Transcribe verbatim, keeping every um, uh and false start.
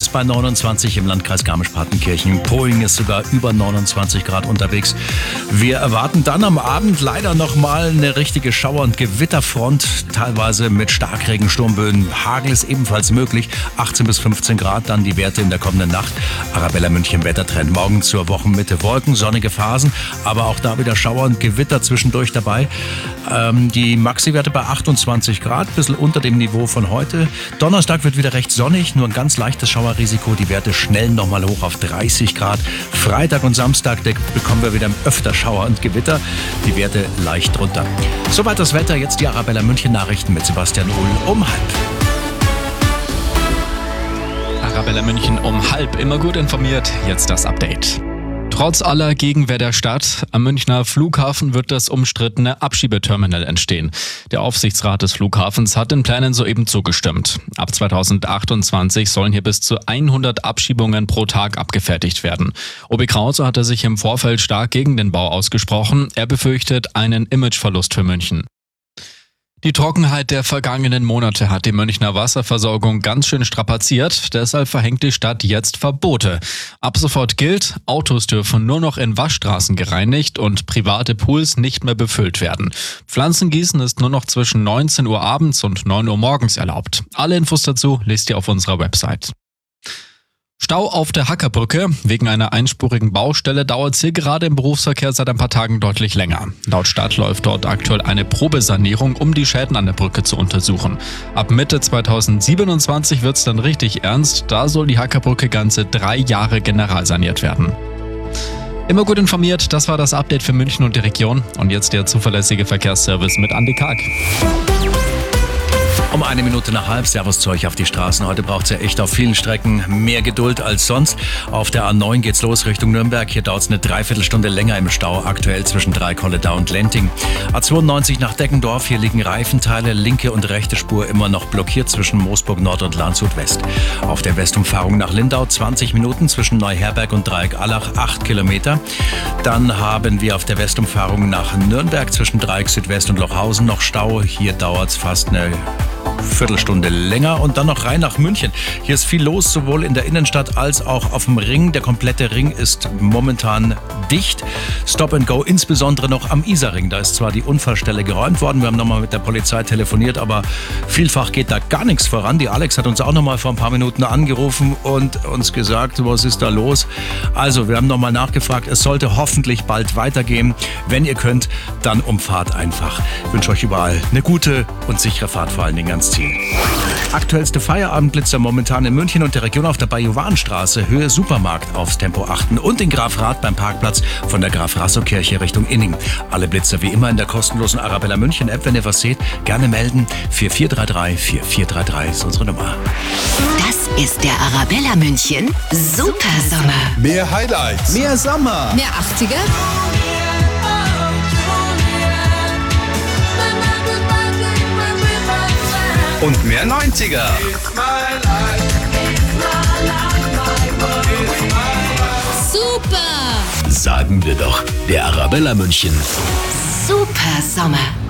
jetzt bei neunundzwanzig im Landkreis Garmisch-Partenkirchen. Poing ist sogar über neunundzwanzig Grad unterwegs. Wir erwarten dann am Abend leider nochmal eine richtige Schauer- und Gewitterfront, teilweise mit Starkregen, Sturmböen. Hagel ist ebenfalls möglich. achtzehn bis fünfzehn Grad dann die Werte in der kommenden Nacht. Arabella München Wettertrend. Morgen zur Wochenmitte Wolken, sonnige Phasen, aber auch da wieder Schauer und Gewitter zwischendurch dabei. Ähm, die Maxi-Werte bei achtundzwanzig Grad, ein bisschen unter dem Niveau von heute. Donnerstag wird wieder recht sonnig, nur ein ganz leichtes Schauerrisiko. Die Werte schnell nochmal hoch auf dreißig Grad. Freitag und Samstag da bekommen wir wieder öfter Schauer und Gewitter. Die Werte leicht drunter. Soweit das Wetter. Jetzt die Arabella München Nachrichten mit Sebastian Uhl um halb. Arabella München um halb. Immer gut informiert. Jetzt das Update. Trotz aller Gegenwehr der Stadt, am Münchner Flughafen wird das umstrittene Abschiebeterminal entstehen. Der Aufsichtsrat des Flughafens hat den Plänen soeben zugestimmt. Ab zweitausendachtundzwanzig sollen hier bis zu hundert Abschiebungen pro Tag abgefertigt werden. Obi Krause hatte sich im Vorfeld stark gegen den Bau ausgesprochen. Er befürchtet einen Imageverlust für München. Die Trockenheit der vergangenen Monate hat die Münchner Wasserversorgung ganz schön strapaziert. Deshalb verhängt die Stadt jetzt Verbote. Ab sofort gilt, Autos dürfen nur noch in Waschstraßen gereinigt und private Pools nicht mehr befüllt werden. Pflanzengießen ist nur noch zwischen neunzehn Uhr abends und neun Uhr morgens erlaubt. Alle Infos dazu lest ihr auf unserer Website. Stau auf der Hackerbrücke. Wegen einer einspurigen Baustelle dauert es hier gerade im Berufsverkehr seit ein paar Tagen deutlich länger. Laut Stadt läuft dort aktuell eine Probesanierung, um die Schäden an der Brücke zu untersuchen. Ab Mitte zweitausendsiebenundzwanzig wird es dann richtig ernst. Da soll die Hackerbrücke ganze drei Jahre generalsaniert werden. Immer gut informiert, das war das Update für München und die Region. Und jetzt der zuverlässige Verkehrsservice mit Andi Karg. Um eine Minute nach halb, Servus zu euch auf die Straßen. Heute braucht es ja echt auf vielen Strecken mehr Geduld als sonst. Auf der A neun geht's los Richtung Nürnberg. Hier dauert es eine Dreiviertelstunde länger im Stau, aktuell zwischen Dreikolledau und Lenting. A zweiundneunzig nach Deggendorf, hier liegen Reifenteile, linke und rechte Spur immer noch blockiert zwischen Moosburg Nord und Landshut West. Auf der Westumfahrung nach Lindau zwanzig Minuten zwischen Neuherberg und Dreieck-Allach, acht Kilometer. Dann haben wir auf der Westumfahrung nach Nürnberg zwischen Dreieck Südwest und Lochhausen noch Stau. Hier dauert es fast eine Viertelstunde länger und dann noch rein nach München. Hier ist viel los, sowohl in der Innenstadt als auch auf dem Ring. Der komplette Ring ist momentan dicht. Stop and Go, insbesondere noch am Isarring. Da ist zwar die Unfallstelle geräumt worden, wir haben nochmal mit der Polizei telefoniert, aber vielfach geht da gar nichts voran. Die Alex hat uns auch nochmal vor ein paar Minuten angerufen und uns gesagt, was ist da los? Also, wir haben nochmal nachgefragt, es sollte hoffentlich bald weitergehen. Wenn ihr könnt, dann umfahrt einfach. Ich wünsche euch überall eine gute und sichere Fahrt, vor allen Dingen ans Ziel. Aktuellste Feierabendblitzer momentan in München und der Region auf der Bajuwanstraße, Höhe Supermarkt, aufs Tempo achten und in Grafrath beim Parkplatz von der Graf-Rassow-Kirche Richtung Inning. Alle Blitzer wie immer in der kostenlosen Arabella München App. Wenn ihr was seht, gerne melden. vier vier drei drei vier vier drei drei ist unsere Nummer. Das ist der Arabella München Super Sommer. Mehr Highlights, Mehr Sommer. Mehr achtziger. und mehr neunziger. Super! Sagen wir doch, der Arabella München Super Sommer.